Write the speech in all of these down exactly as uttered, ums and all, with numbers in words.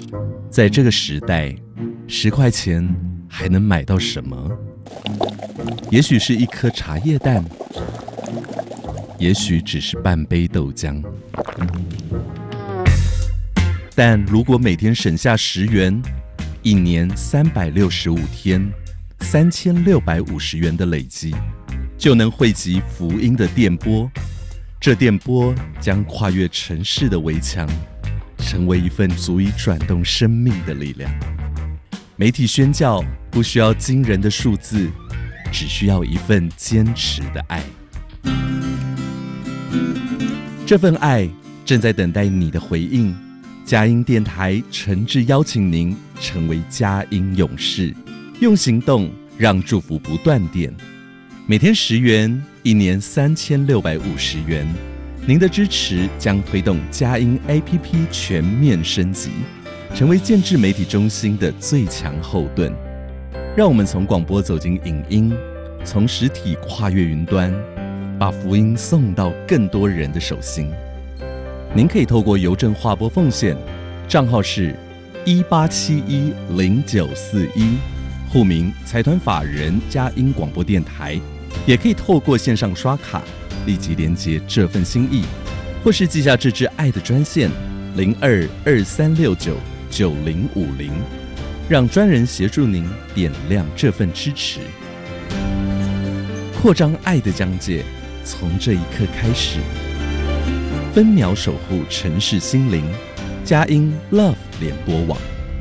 在这个时代，十块钱还能买到什么？也许是一颗茶叶蛋，也许只是半杯豆浆。但如果每天省下十元，一年三百六十五天，三千六百五十元的累积，就能汇集福音的电波。这电波将跨越城市的围墙，成为一份足以转动生命的力量。媒体宣教不需要惊人的数字，只需要一份坚持的爱。这份爱正在等待你的回应。佳音电台诚挚邀请您成为佳音勇士，用行动让祝福不断电。每天十元，一年三千六百五十元。您的支持将推动佳音 A P P 全面升级，成为建制媒体中心的最强后盾。让我们从广播走进影音，从实体跨越云端，把福音送到更多人的手心。您可以透过邮政划拨奉献，账号是一八七一零九四一，户名财团法人佳音广播电台，也可以透过线上刷卡立即连结这份心意，或是寄下这支爱的专线零二二三六九九零五零，让专人协助您点亮这份支持。扩张爱的疆界，从这一刻开始。分秒守护城市心灵，佳音 Love 联播网。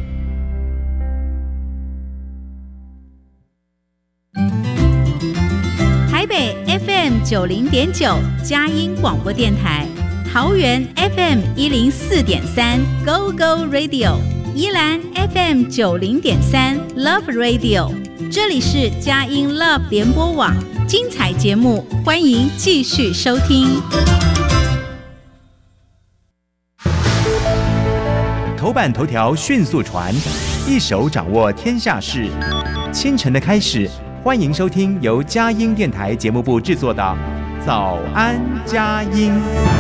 台北 F M 九零点九佳音广播电台，桃园 F M 一零四点三 Go Go Radio， 宜兰 F M 九零点三 Love Radio。这里是佳音 Love 联播网，精彩节目，欢迎继续收听。 头版头条迅速传，一手掌握天下事。清晨的开始，欢迎收听由佳音电台节目部制作的《早安佳音》。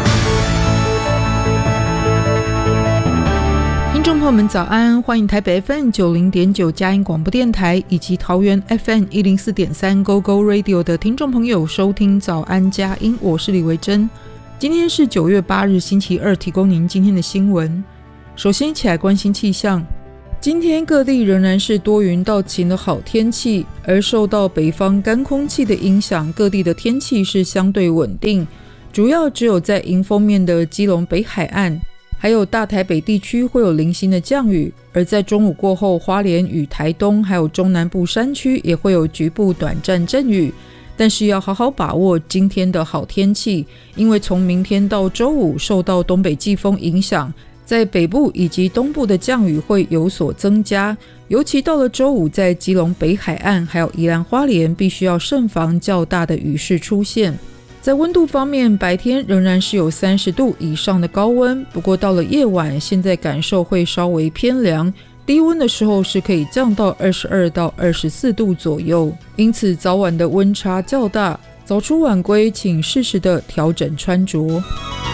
听众朋友们早安，欢迎台北 F M 九零点九佳音广播电台以及桃园 F M 一零四点三 Go Go Radio 的听众朋友收听早安佳音，我是李维珍。今天是九月八日星期二，提供您今天的新闻。首先一起来关心气象。今天各地仍然是多云到晴的好天气，而受到北方干空气的影响，各地的天气是相对稳定，主要只有在迎风面的基隆北海岸还有大台北地区会有零星的降雨，而在中午过后，花莲与台东还有中南部山区也会有局部短暂阵雨，但是要好好把握今天的好天气，因为从明天到周五受到东北季风影响，在北部以及东部的降雨会有所增加，尤其到了周五，在基隆北海岸还有宜兰花莲必须要慎防较大的雨势出现。在温度方面，白天仍然是有三十度以上的高温，不过到了夜晚，现在感受会稍微偏凉，低温的时候是可以降到二十二到二十四度左右，因此早晚的温差较大，早出晚归请适时的调整穿着。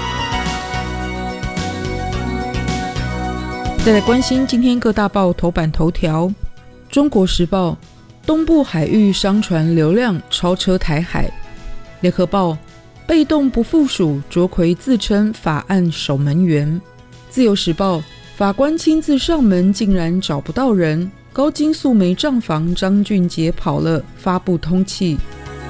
再来关心今天各大报头版头条。中国时报，东部海域商船流量超车台海。联合报，被动不附属，卓奎自称法案守门员。自由时报，法官亲自上门竟然找不到人，高金素梅账房张俊杰跑了，发布通缉。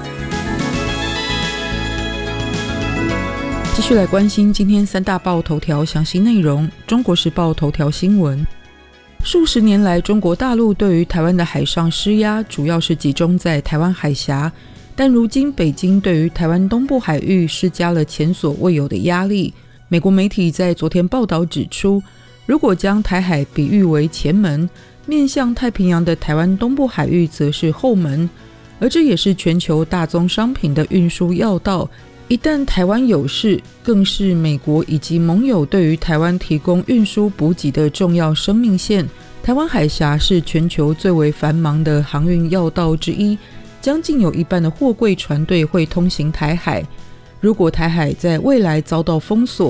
继续来关心今天三大报头条详细内容。中国时报头条新闻，数十年来中国大陆对于台湾的海上施压主要是集中在台湾海峡，但如今北京对于台湾东部海域施加了前所未有的压力。美国媒体在昨天报道指出，如果将台海比喻为前门，面向太平洋的台湾东部海域则是后门，而这也是全球大宗商品的运输要道。一旦台湾有事，更是美国以及盟友对于台湾提供运输补给的重要生命线。台湾海峡是全球最为繁忙的航运要道之一，将近有一半的货柜船队会通行台海。如果台海在未来遭到封锁，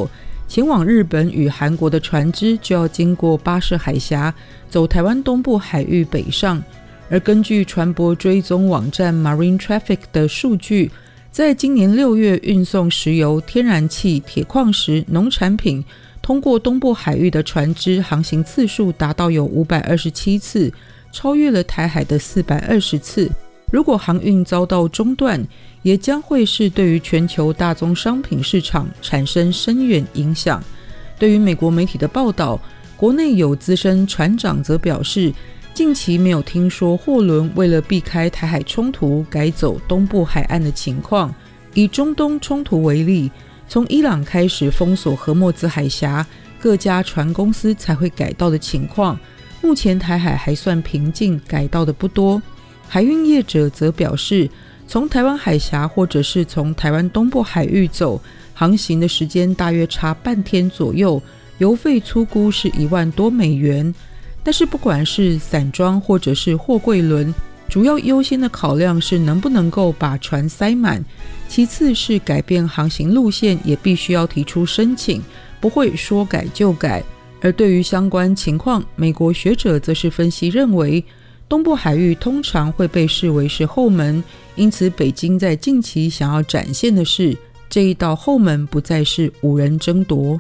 前往日本与韩国的船只就要经过巴士海峡，走台湾东部海域北上。而根据船舶追踪网站 Marine Traffic 的数据，在今年六月运送石油、天然气、铁矿石、农产品通过东部海域的船只航行次数达到有五百二十七次，超越了台海的四百二十次。如果航运遭到中断，也将会是对于全球大宗商品市场产生深远影响。对于美国媒体的报道，国内有资深船长则表示，近期没有听说货轮为了避开台海冲突改走东部海岸的情况。以中东冲突为例，从伊朗开始封锁荷默兹海峡，各家船公司才会改道的情况，目前台海还算平静，改道的不多。海运业者则表示，从台湾海峡或者是从台湾东部海域走，航行的时间大约差半天左右，油费粗估是一万多美元。但是不管是散装或者是货柜轮，主要优先的考量是能不能够把船塞满，其次是改变航行路线也必须要提出申请，不会说改就改。而对于相关情况，美国学者则是分析认为，东部海域通常会被视为是后门，因此北京在近期想要展现的是，这一道后门不再是无人争夺。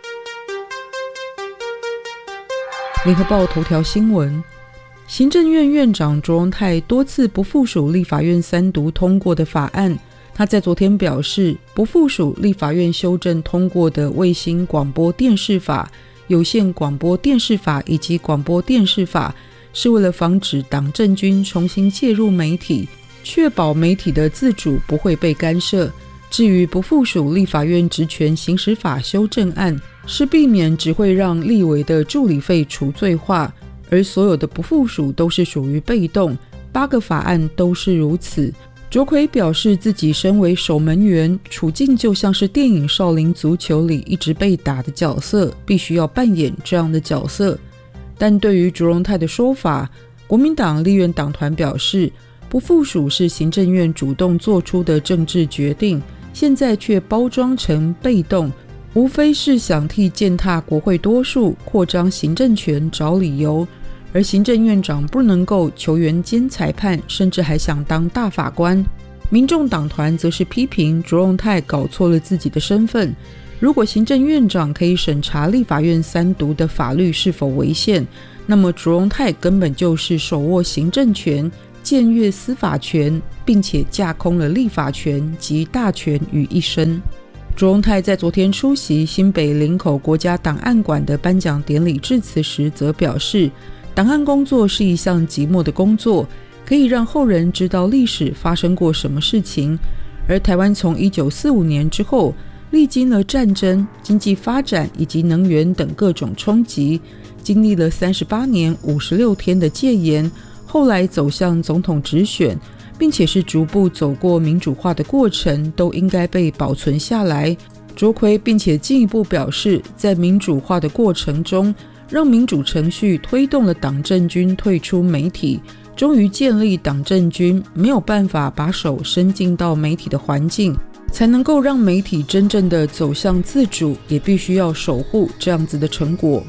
联合报头条新闻，行政院院长卓荣泰多次不附属立法院三读通过的法案。他在昨天表示，不附属立法院修正通过的卫星广播电视法、有线广播电视法以及广播电视法，是为了防止党政军重新介入媒体，确保媒体的自主不会被干涉。至于不附属立法院职权行使法修正案，是避免只会让立委的助理费除罪化，而所有的不附属都是属于被动，八个法案都是如此。卓奎表示自己身为守门员，处境就像是电影《少林足球》里一直被打的角色，必须要扮演这样的角色。但对于卓荣泰的说法，国民党立院党团表示，不附属是行政院主动做出的政治决定，现在却包装成被动，无非是想替践踏国会多数、扩张行政权找理由。而行政院长不能够球员兼裁判，甚至还想当大法官。民众党团则是批评卓荣泰搞错了自己的身份。如果行政院长可以审查立法院三读的法律是否违宪，那么卓荣泰根本就是手握行政权，僭越司法权，并且架空了立法权及大权于一身。卓荣泰在昨天出席新北林口国家档案馆的颁奖典礼致辞时，则表示，档案工作是一项寂寞的工作，可以让后人知道历史发生过什么事情。而台湾从一九四五年之后，历经了战争、经济发展以及能源等各种冲击，经历了三十八年五十六天的戒严，后来走向总统直选，并且是逐步走过民主化的过程，都应该被保存下来。卓奎并且进一步表示，在民主化的过程中，让民主程序推动了党政军退出媒体，终于建立党政军没有办法把手伸进到媒体的环境，才能够让媒体真正的走向自主，也必须要守护这样子的成果。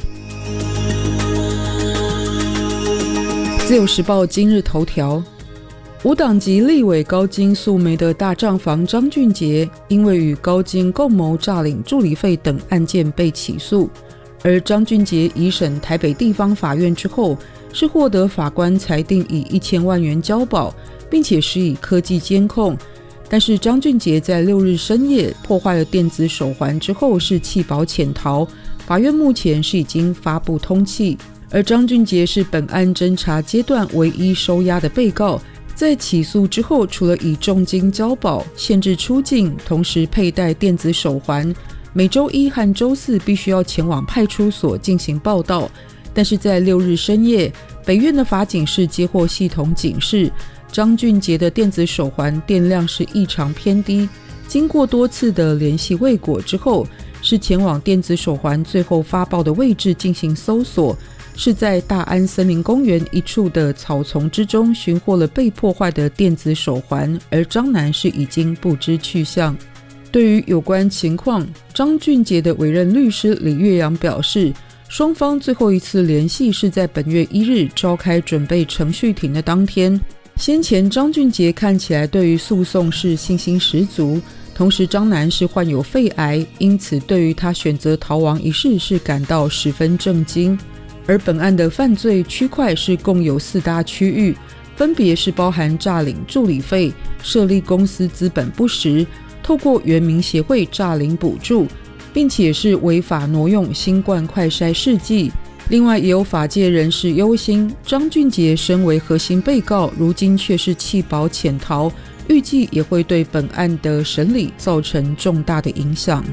自由时报今日头条，无党籍立委高金素梅的大账房张俊杰，因为与高金共谋诈领助理费等案件被起诉。而张俊杰移审台北地方法院之后，是获得法官裁定以一千万元交保，并且施以科技监控。但是张俊杰在六日深夜破坏了电子手环之后，是弃保潜逃。法院目前是已经发布通缉，而张俊杰是本案侦查阶段唯一收押的被告。在起诉之后，除了以重金交保、限制出境，同时佩戴电子手环，每周一和周四必须要前往派出所进行报到。但是在六日深夜，北院的法警室接获系统警示，张俊杰的电子手环电量是异常偏低。经过多次的联系未果之后，是前往电子手环最后发报的位置进行搜索，是在大安森林公园一处的草丛之中寻获了被破坏的电子手环，而张男是已经不知去向。 对于有关情况，张俊杰的委任律师李岳阳表示，双方最后一次联系是在本月一日召开准备程序庭的当天。先前张俊杰看起来对于诉讼是信心十足，同时张男是患有肺癌，因此对于他选择逃亡一事是感到十分震惊。而本案的犯罪区块是共有四大区域，分别是包含诈领助理费、设立公司资本不实、透过原民协会诈领补助，并且是违法挪用新冠快筛试剂。另外也有法界人士忧心，张俊杰身为核心被告，如今却是弃保潜逃，预计也会对本案的审理造成重大的影响。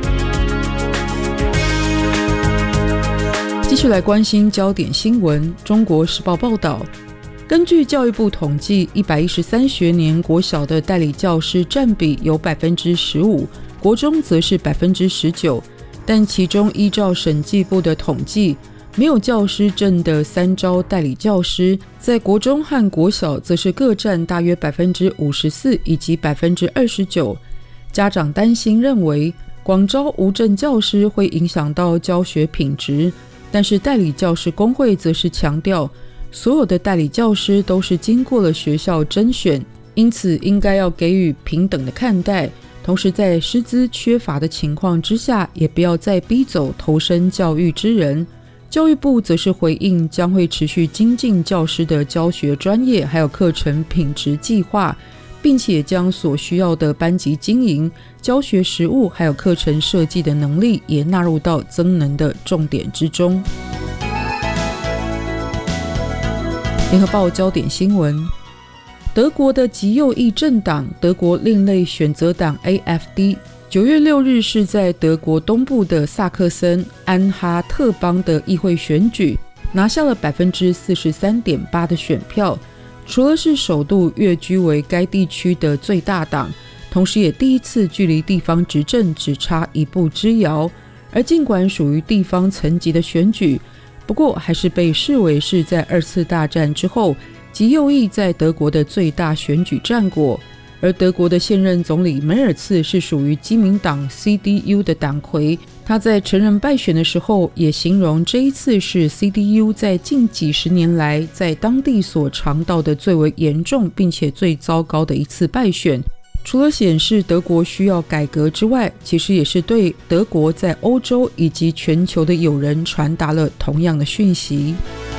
继续来关心焦点新闻。中国时报报道，根据教育部统计，一百一十三学年国小的代理教师占比有 百分之十五， 国中则是 百分之十九， 但其中依照审计部的统计，没有教师证的三招代理教师，在国中和国小则是各占大约 百分之五十四 以及 百分之二十九。 家长担心认为，广招无证教师会影响到教学品质，但是代理教师工会则是强调，所有的代理教师都是经过了学校甄选，因此应该要给予平等的看待，同时在师资缺乏的情况之下，也不要再逼走投身教育之人。教育部则是回应，将会持续精进教师的教学专业还有课程品质计划，并且将所需要的班级经营、教学实务还有课程设计的能力也纳入到增能的重点之中。联合报焦点新闻，德国的极右翼政党德国另类选择党 A F D九月六日是在德国东部的萨克森安哈特邦的议会选举，拿下了 百分之四十三点八 的选票，除了是首度跃居为该地区的最大党，同时也第一次距离地方执政只差一步之遥。而尽管属于地方层级的选举，不过还是被视为是在二次大战之后极右翼在德国的最大选举战果。而德国的现任总理梅尔茨是属于基民党 C D U 的党魁，他在承认败选的时候也形容这一次是 C D U 在近几十年来在当地所尝到的最为严重并且最糟糕的一次败选。除了显示德国需要改革之外，其实也是对德国在欧洲以及全球的友人传达了同样的讯息。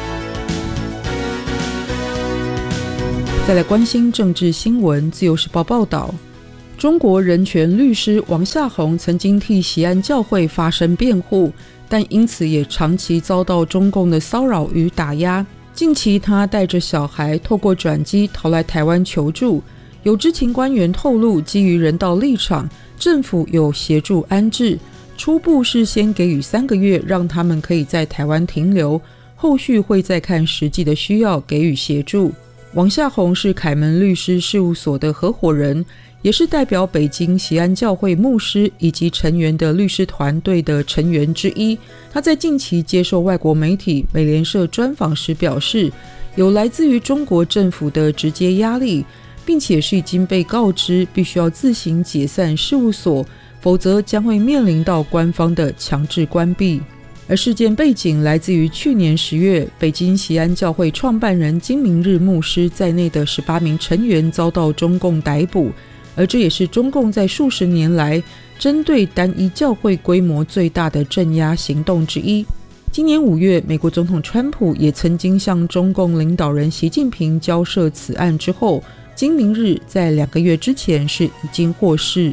再来关心政治新闻，自由时报报道，中国人权律师王夏宏曾经替锡安教会发声辩护，但因此也长期遭到中共的骚扰与打压。近期他带着小孩透过转机逃来台湾求助，有知情官员透露，基于人道立场，政府有协助安置，初步是先给予三个月让他们可以在台湾停留，后续会再看实际的需要给予协助。王夏宏是凯门律师事务所的合伙人，也是代表北京锡安教会牧师以及成员的律师团队的成员之一。他在近期接受外国媒体美联社专访时表示，有来自于中国政府的直接压力，并且是已经被告知必须要自行解散事务所，否则将会面临到官方的强制关闭。而事件背景来自于去年十月，北京锡安教会创办人金明日牧师在内的十八名成员遭到中共逮捕，而这也是中共在数十年来针对单一教会规模最大的镇压行动之一。今年五月，美国总统川普也曾经向中共领导人习近平交涉此案之后，金明日在两个月之前是已经获释。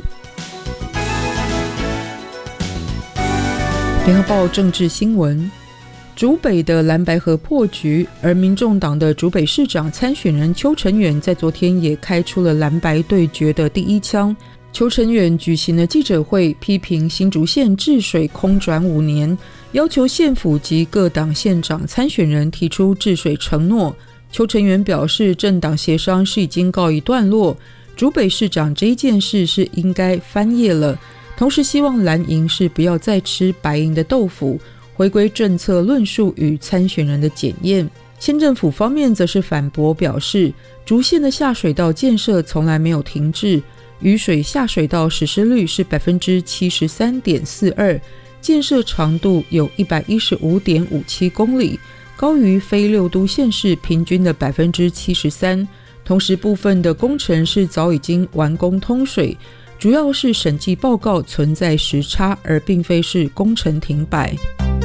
联合报政治新闻，竹北的蓝白合破局，而民众党的竹北市长参选人邱成远在昨天也开出了蓝白对决的第一枪。邱成远举行了记者会，批评新竹县治水空转五年，要求县府及各党县长参选人提出治水承诺。邱成远表示，政党协商是已经告一段落，竹北市长这一件事是应该翻页了，同时希望蓝营是不要再吃白营的豆腐，回归政策论述与参选人的检验。县政府方面则是反驳表示，竹县的下水道建设从来没有停滞， 雨水下水道实施率是 百分之七十三点四二， 建设长度有 一百一十五点五七公里，高于非六都县市平均的 百分之七十三。 同时部分的工程是早已经完工通水，主要是审计报告存在时差，而并非是工程停摆。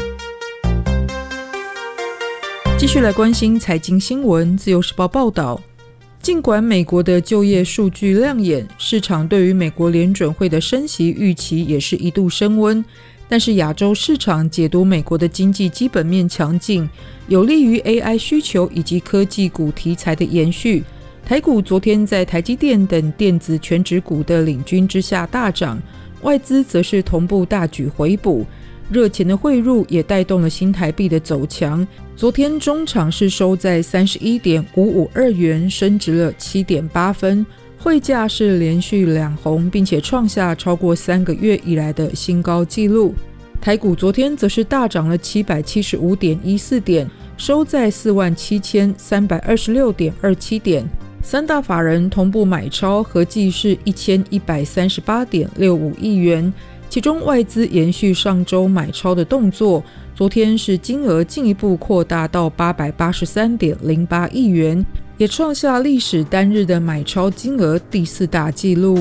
继续来关心财经新闻，自由时报报道，尽管美国的就业数据亮眼，市场对于美国联准会的升息预期也是一度升温，但是亚洲市场解读美国的经济基本面强劲，有利于 A I 需求以及科技股题材的延续。台股昨天在台积电等电子全指股的领军之下大涨，外资则是同步大举回补，热钱的汇入也带动了新台币的走强。昨天中场是收在 三十一点五五二元，升值了 七点八分，汇价是连续两红，并且创下超过三个月以来的新高纪录。台股昨天则是大涨了 七百七十五点一四点，收在 四万七千三百二十六点二七点。三大法人同步买超，合计是一千一百三十八点六五亿元，其中外资延续上周买超的动作，昨天是金额进一步扩大到八百八十三点零八亿元，也创下历史单日的买超金额第四大纪录。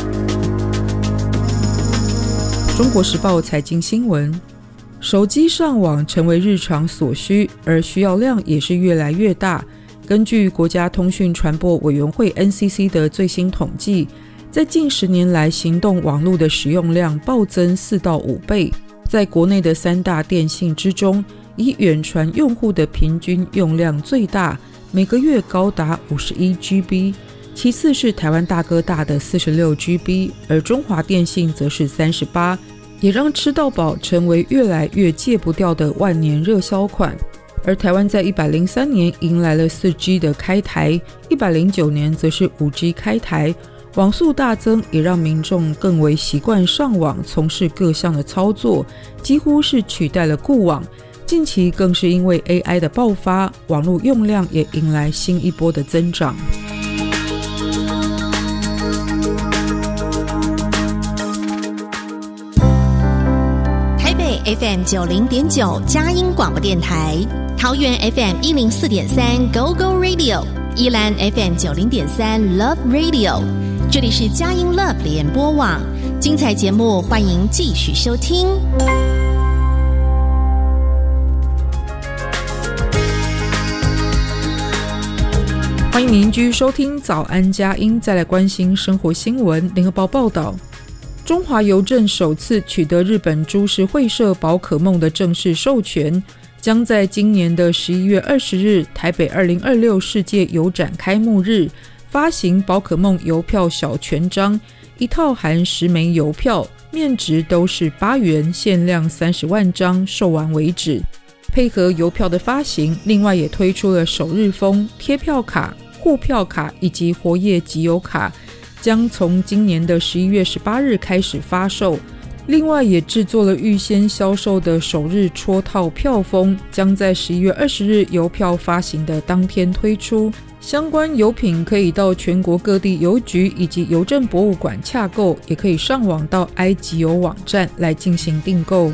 中国时报财经新闻，手机上网成为日常所需，而需要量也是越来越大。根据国家通讯传播委员会 N C C 的最新统计，在近十年来行动网络的使用量暴增四到五倍。在国内的三大电信之中，以远传用户的平均用量最大，每个月高达 五十一 G B， 其次是台湾大哥大的 四十六 G B， 而中华电信则是三十八，也让吃到饱成为越来越戒不掉的万年热销款。而台湾在一百零三年迎来了 四 G 的开台，一百零九年则是 五 G 开台，网速大增也让民众更为习惯上网，从事各项的操作，几乎是取代了固网。近期更是因为 A I 的爆发，网络用量也迎来新一波的增长。 台北 F M 九零点九佳音广播电台，桃园 F M 一零四点三 Go Go Radio， 宜兰 F M 九零点三 Love Radio， 这里是佳音 Love 联播网，精彩节目欢迎继续收听。 欢迎您继续收听早安佳音，再来关心生活新闻。联合报报道，中华邮政首次取得日本株式会社宝可梦的正式授权，将在今年的十一月二十日台北二零二六世界邮展开幕日发行宝可梦邮票小全章，一套含十枚邮票，面值都是八元，限量三十万张，售完为止。配合邮票的发行，另外也推出了首日封、贴票卡、护票卡以及活页集邮卡，将从今年的十一月十八日开始发售。另外也制作了预先销售的首日戳套票封，将在十一月二十日邮票发行的当天推出。相关邮品可以到全国各地邮局以及邮政博物馆洽购，也可以上网到 i 集邮网站来进行订购。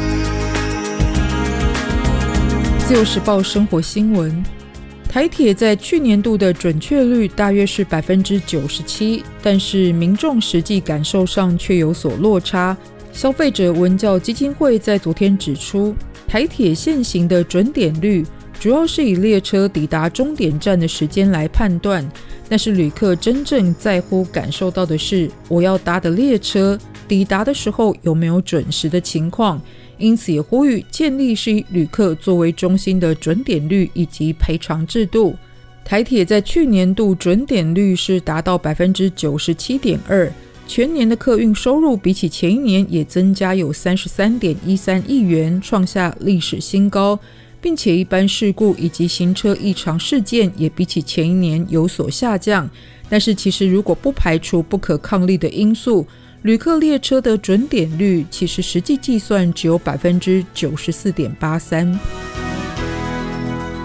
自由时报生活新闻，台铁在去年度的准确率大约是 百分之九十七， 但是民众实际感受上却有所落差。消费者文教基金会在昨天指出，台铁现行的准点率主要是以列车抵达终点站的时间来判断，但是旅客真正在乎感受到的是我要搭的列车抵达的时候有没有准时的情况，因此也呼吁建立是以旅客作为中心的准点率以及赔偿制度。台铁在去年度准点率是达到 百分之九十七点二， 全年的客运收入比起前一年也增加有 三十三点一三亿元，创下历史新高，并且一般事故以及行车异常事件也比起前一年有所下降。但是其实如果不排除不可抗力的因素，旅客列车的准点率其实实际计算只有 百分之九十四点八三。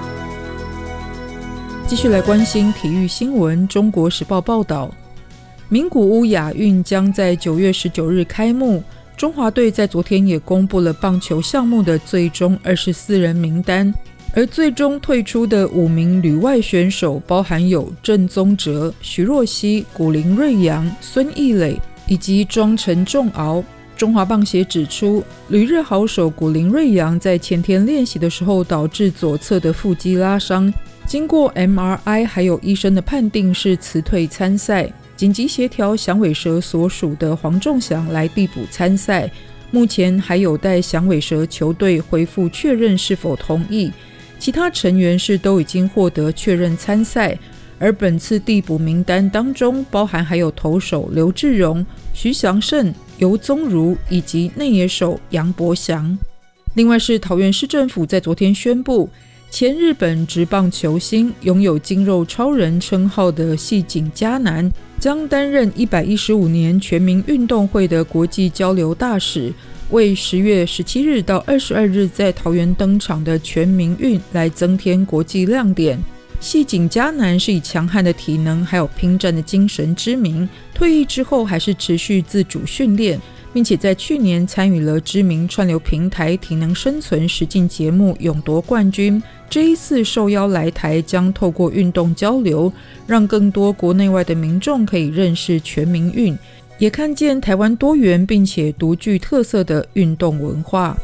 继续来关心体育新闻。中国时报报道， 名古屋亚运将在九月十九日开幕，中华队在昨天也公布了棒球项目的最终二十四人名单，而最终退出的五名旅外选手包含有郑宗哲、徐若曦、古林睿煬、孙艺磊以及庄陈仲敖。中华棒协指出，旅日好手古林睿煬在前天练习的时候导致左侧的腹肌拉伤，经过 M R I 还有医生的判定是辞退参赛，紧急协调响尾蛇所属的黄仲祥来递补参赛，目前还有待响尾蛇球队回复确认是否同意，其他成员是都已经获得确认参赛，而本次递补名单当中包含还有投手刘志荣、徐祥胜、尤宗儒以及内野手杨博祥。另外是桃园市政府在昨天宣布，前日本职棒球星拥有筋肉超人称号的细井嘉南将担任一百一十五年全民运动会的国际交流大使，为十月十七日到二十二日在桃园登场的全民运来增添国际亮点。细井嘉南是以强悍的体能还有拼战的精神知名，退役之后还是持续自主训练，并且在去年参与了知名串流平台体能生存实境节目勇夺冠军。这一次受邀来台，将透过运动交流，让更多国内外的民众可以认识全民运，也看见台湾多元并且独具特色的运动文化。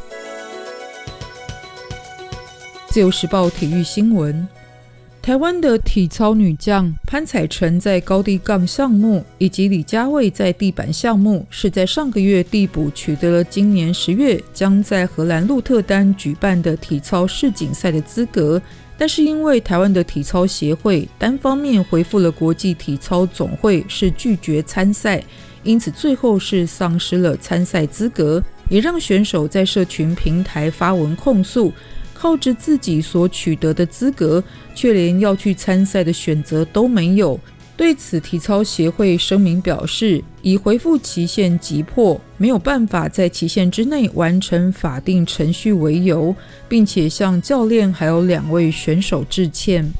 自由时报体育新闻，台湾的体操女将潘彩晨在高低杠项目以及李佳蔚在地板项目是在上个月递补取得了今年十月将在荷兰鹿特丹举办的体操世锦赛的资格，但是因为台湾的体操协会单方面回复了国际体操总会是拒绝参赛，因此最后是丧失了参赛资格，也让选手在社群平台发文控诉，靠着自己所取得的资格，却连要去参赛的选择都没有。对此，体操协会声明表示，以回复期限急迫，没有办法在期限之内完成法定程序为由，并且向教练还有两位选手致歉。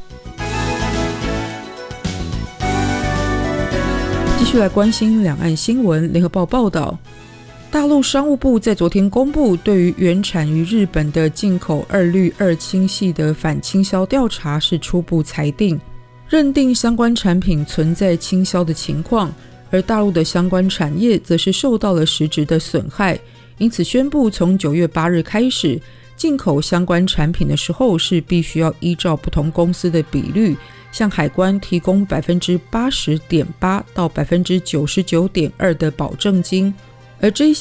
继续来关心两岸新闻，联合报报道，大陆商务部在昨天公布对于原产于日本的进口二氯二氢系的反倾销调查是初步裁定，认定相关产品存在倾销的情况，而大陆的相关产业则是受到了实质的损害，因此宣布从九月八日开始，进口相关产品的时候是必须要依照不同公司的比率，向海关提供 百分之八十点八 到 百分之九十九点二 的保证金，而这一